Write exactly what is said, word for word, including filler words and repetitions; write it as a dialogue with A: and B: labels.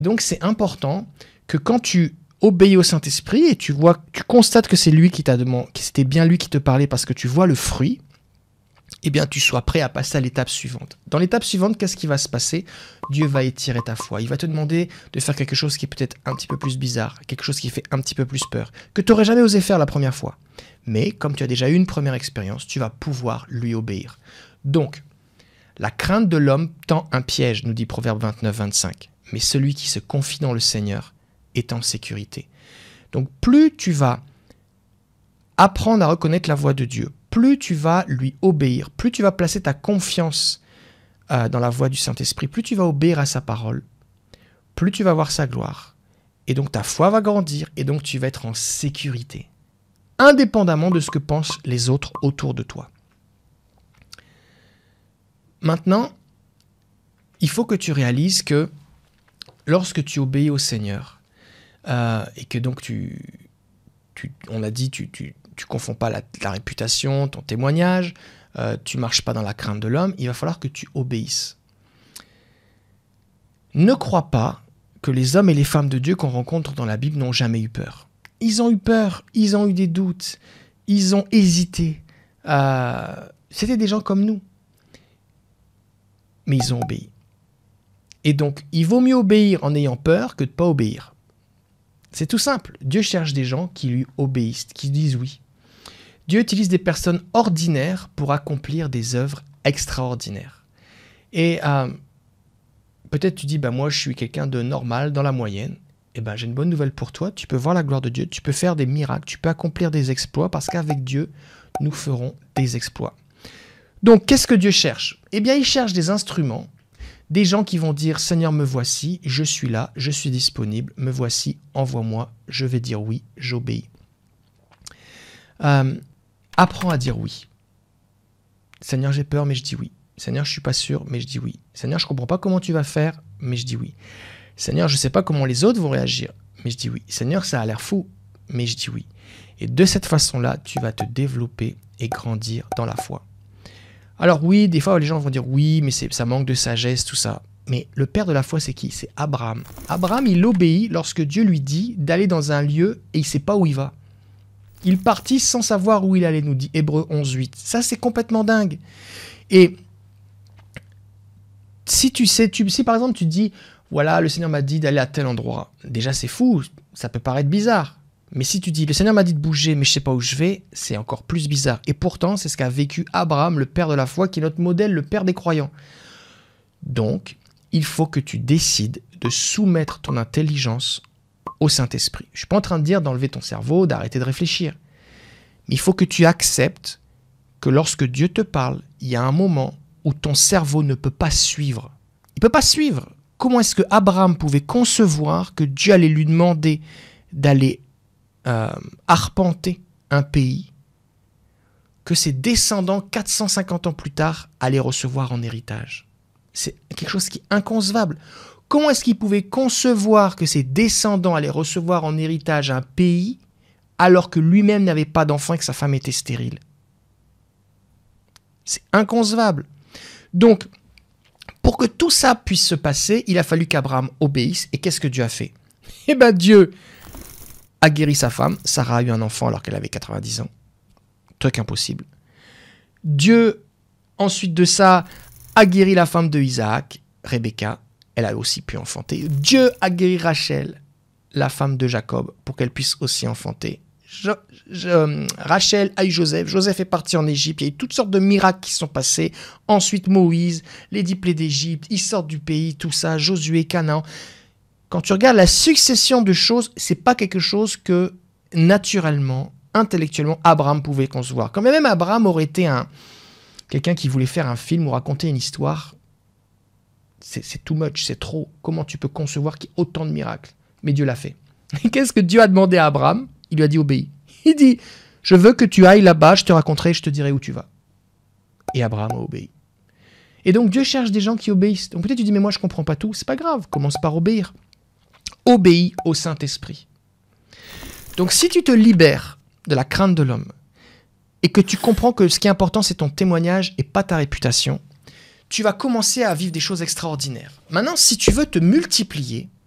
A: Donc c'est important que quand tu obéis au Saint-Esprit et tu vois, tu constates que c'est lui qui t'a demandé, que c'était bien lui qui te parlait parce que tu vois le fruit, eh bien tu sois prêt à passer à l'étape suivante. Dans l'étape suivante, qu'est-ce qui va se passer? Dieu va étirer ta foi. Il va te demander de faire quelque chose qui est peut-être un petit peu plus bizarre, quelque chose qui fait un petit peu plus peur, que tu n'aurais jamais osé faire la première fois. Mais comme tu as déjà eu une première expérience, tu vas pouvoir lui obéir. Donc, la crainte de l'homme tend un piège, nous dit Proverbe vingt-neuf vingt-cinq. Mais celui qui se confie dans le Seigneur est en sécurité. Donc plus tu vas apprendre à reconnaître la voix de Dieu, plus tu vas lui obéir, plus tu vas placer ta confiance euh, dans la voix du Saint-Esprit, plus tu vas obéir à sa parole, plus tu vas voir sa gloire. Et donc ta foi va grandir et donc tu vas être en sécurité, indépendamment de ce que pensent les autres autour de toi. Maintenant, il faut que tu réalises que lorsque tu obéis au Seigneur, Euh, et que donc tu, tu on a dit, tu tu tu confonds pas la, la réputation, ton témoignage, euh, tu marches pas dans la crainte de l'homme, il va falloir que tu obéisses. Ne crois pas que les hommes et les femmes de Dieu qu'on rencontre dans la Bible n'ont jamais eu peur. Ils ont eu peur, ils ont eu des doutes, ils ont hésité. Euh, c'était des gens comme nous. Mais ils ont obéi. Et donc, il vaut mieux obéir en ayant peur que de ne pas obéir. C'est tout simple. Dieu cherche des gens qui lui obéissent, qui disent oui. Dieu utilise des personnes ordinaires pour accomplir des œuvres extraordinaires. Et euh, peut-être tu dis, bah, moi je suis quelqu'un de normal, dans la moyenne. Eh ben, j'ai une bonne nouvelle pour toi. Tu peux voir la gloire de Dieu, tu peux faire des miracles, tu peux accomplir des exploits parce qu'avec Dieu, nous ferons des exploits. Donc, qu'est-ce que Dieu cherche? Eh bien, il cherche des instruments. Des gens qui vont dire « Seigneur, me voici, je suis là, je suis disponible, me voici, envoie-moi, je vais dire oui, j'obéis. Euh, » Apprends à dire oui. Seigneur, j'ai peur, mais je dis oui. Seigneur, je suis pas sûr, mais je dis oui. Seigneur, je comprends pas comment tu vas faire, mais je dis oui. Seigneur, je sais pas comment les autres vont réagir, mais je dis oui. Seigneur, ça a l'air fou, mais je dis oui. Et de cette façon-là, tu vas te développer et grandir dans la foi. Alors oui, des fois les gens vont dire oui, mais c'est, ça manque de sagesse, tout ça. Mais le père de la foi, c'est qui? C'est Abraham. Abraham, il obéit lorsque Dieu lui dit d'aller dans un lieu et il ne sait pas où il va. Il partit sans savoir où il allait, nous dit Hébreux onze huit. Ça, c'est complètement dingue. Et si tu sais, tu, si par exemple tu dis, voilà, le Seigneur m'a dit d'aller à tel endroit. Déjà, c'est fou, ça peut paraître bizarre. Mais si tu dis, le Seigneur m'a dit de bouger, mais je ne sais pas où je vais, c'est encore plus bizarre. Et pourtant, c'est ce qu'a vécu Abraham, le père de la foi, qui est notre modèle, le père des croyants. Donc, il faut que tu décides de soumettre ton intelligence au Saint-Esprit. Je ne suis pas en train de dire d'enlever ton cerveau, d'arrêter de réfléchir. Mais il faut que tu acceptes que lorsque Dieu te parle, il y a un moment où ton cerveau ne peut pas suivre. Il ne peut pas suivre. Comment est-ce que Abraham pouvait concevoir que Dieu allait lui demander d'aller Euh, arpenter un pays que ses descendants, quatre cent cinquante ans plus tard, allaient recevoir en héritage? C'est quelque chose qui est inconcevable. Comment est-ce qu'il pouvait concevoir que ses descendants allaient recevoir en héritage un pays alors que lui-même n'avait pas d'enfant et que sa femme était stérile? C'est inconcevable. Donc, pour que tout ça puisse se passer, il a fallu qu'Abraham obéisse. Et qu'est-ce que Dieu a fait? Eh bien, Dieu a guéri sa femme. Sarah a eu un enfant alors qu'elle avait quatre-vingt-dix ans. Truc impossible. Dieu, ensuite de ça, a guéri la femme de Isaac, Rebecca. Elle a aussi pu enfanter. Dieu a guéri Rachel, la femme de Jacob, pour qu'elle puisse aussi enfanter. Je, je, Rachel a eu Joseph. Joseph est parti en Égypte. Il y a eu toutes sortes de miracles qui sont passés. Ensuite, Moïse, les dix plaies d'Égypte. Ils sortent du pays, tout ça. Josué, Canaan. Quand tu regardes la succession de choses, c'est pas quelque chose que naturellement, intellectuellement, Abraham pouvait concevoir. Quand même Abraham aurait été un, quelqu'un qui voulait faire un film ou raconter une histoire, c'est, c'est too much, c'est trop. Comment tu peux concevoir qu'il y ait autant de miracles? Mais Dieu l'a fait. Et qu'est-ce que Dieu a demandé à Abraham? Il lui a dit obéis. Il dit, je veux que tu ailles là-bas, je te raconterai, je te dirai où tu vas. Et Abraham a obéi. Et donc Dieu cherche des gens qui obéissent. Donc peut-être tu dis, mais moi je comprends pas tout. C'est pas grave, commence par obéir. Obéis au Saint-Esprit. Donc si tu te libères de la crainte de l'homme et que tu comprends que ce qui est important c'est ton témoignage et pas ta réputation, tu vas commencer à vivre des choses extraordinaires. Maintenant, si tu veux te multiplier,